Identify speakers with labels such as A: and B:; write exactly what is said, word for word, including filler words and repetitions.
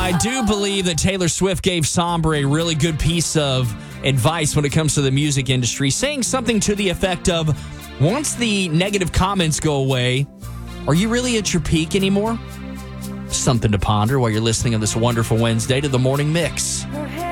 A: I do believe that Taylor Swift gave Somber a really good piece of advice when it comes to the music industry, saying something to the effect of, once the negative comments go away, are you really at your peak anymore? Something to ponder while you're listening on this wonderful Wednesday to The Morning Mix.